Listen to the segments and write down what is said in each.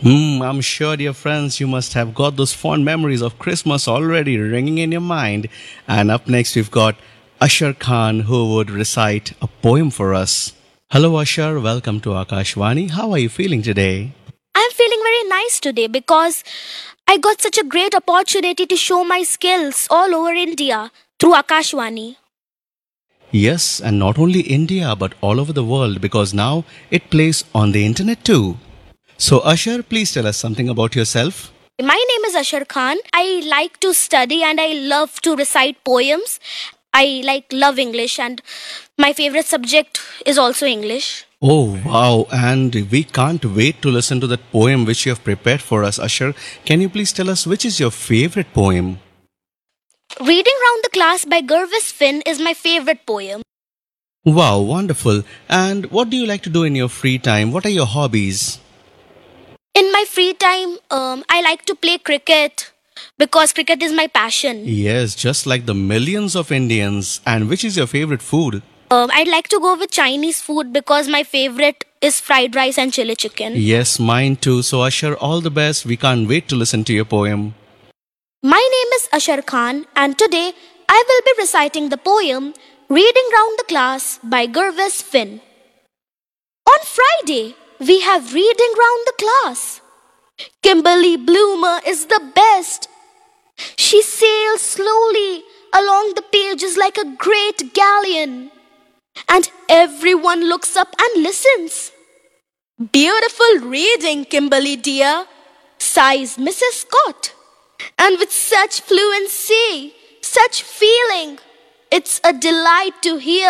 I'm sure, dear friends, you must have got those fond memories of Christmas already ringing in your mind. And up next, we've got Ashar Khan, who would recite a poem for us. Hello, Ashar. Welcome to Akashvani. How are you feeling today? I'm feeling very nice today because I got such a great opportunity to show my skills all over India through Akashwani. Yes, and not only India, but all over the world because now it plays on the internet too. So, Ashar, please tell us something about yourself. My name is Ashar Khan. I like to study and I love to recite poems. I love English and my favorite subject is also English. Oh, wow. And we can't wait to listen to that poem which you have prepared for us, Ashar. Can you please tell us which is your favorite poem? Reading Round the Class by Gervis Finn is my favorite poem. Wow, wonderful. And what do you like to do in your free time? What are your hobbies? In my free time, I like to play cricket because cricket is my passion. Yes, just like the millions of Indians. And which is your favorite food? I'd like to go with Chinese food because my favorite is fried rice and chili chicken. Yes, mine too. So, Ashar, all the best. We can't wait to listen to your poem. My name is Ashar Khan and today I will be reciting the poem Reading Round the Class by Gervis Finn. On Friday, we have Reading Round the Class. Kimberly Bloomer is the best. She sails slowly along the pages like a great galleon. And everyone looks up and listens. Beautiful reading, Kimberly dear, sighs Mrs. Scott. And with such fluency, such feeling, it's a delight to hear.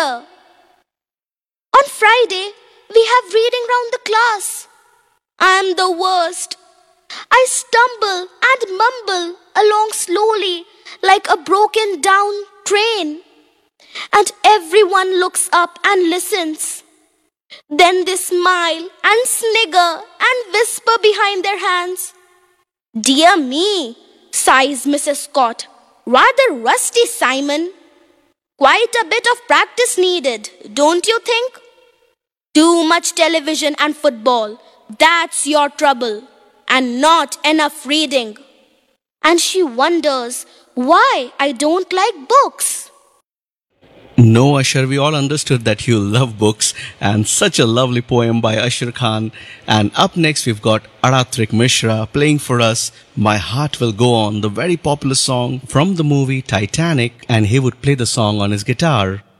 On Friday, we have reading round the class. I'm the worst. I stumble and mumble along slowly like a broken down train. And everyone looks up and listens. Then they smile and snigger and whisper behind their hands. Dear me, sighs Mrs. Scott. Rather rusty, Simon. Quite a bit of practice needed, don't you think? Too much television and football. That's your trouble. And not enough reading. And she wonders why I don't like books. No, Ashar, we all understood that you love books and such a lovely poem by Ashar Khan. And up next, we've got Aratrik Mishra playing for us My Heart Will Go On, the very popular song from the movie Titanic, and he would play the song on his guitar.